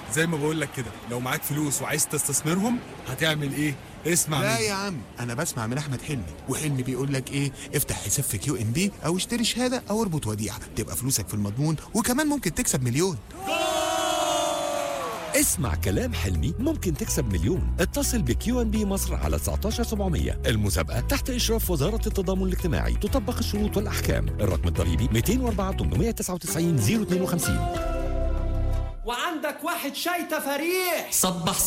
زي ما بقول لك كده، لو معاك فلوس وعايز تستثمرهم هتعمل ايه؟ اسمع لا مني. يا عم، انا بسمع من احمد حلمي، وحلمي بيقول لك ايه؟ افتح حساب في QNB او اشتري شهاده او اربط وديعه، تبقى فلوسك في المضمون وكمان ممكن تكسب مليون. اسمع كلام حلمي، ممكن تكسب مليون. اتصل بQNB مصر على 19700. المسابقة تحت إشراف وزارة التضامن الاجتماعي، تطبق الشروط والأحكام. الرقم الضريبي 204 899 052. وعندك واحد شاي تفاريح. صبح